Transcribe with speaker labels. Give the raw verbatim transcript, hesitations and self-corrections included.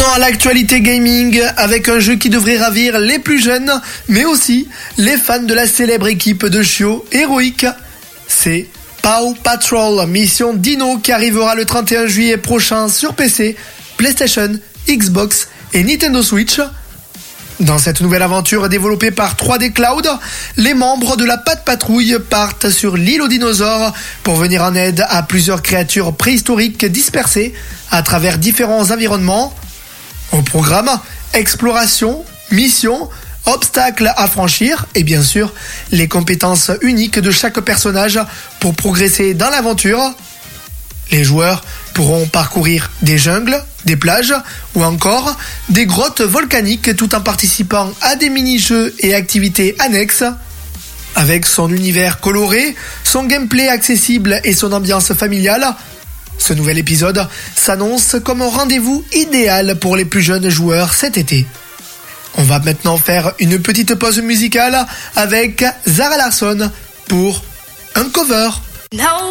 Speaker 1: maintenant à l'actualité gaming avec un jeu qui devrait ravir les plus jeunes, mais aussi les fans de la célèbre équipe de chiots héroïque. C'est Paw Patrol Mission Dino qui arrivera le trente et un juillet prochain sur P C, PlayStation, Xbox et Nintendo Switch. Dans cette nouvelle aventure développée par trois D Cloud, les membres de la Patte Patrouille partent sur l'île aux dinosaures pour venir en aide à plusieurs créatures préhistoriques dispersées à travers différents environnements. Au programme, exploration, mission, obstacles à franchir et bien sûr les compétences uniques de chaque personnage pour progresser dans l'aventure. Les joueurs pourront parcourir des jungles, des plages ou encore des grottes volcaniques tout en participant à des mini-jeux et activités annexes. Avec son univers coloré, son gameplay accessible et son ambiance familiale, ce nouvel épisode s'annonce comme un rendez-vous idéal pour les plus jeunes joueurs cet été. On va maintenant faire une petite pause musicale avec Zara Larsson pour un cover.
Speaker 2: No.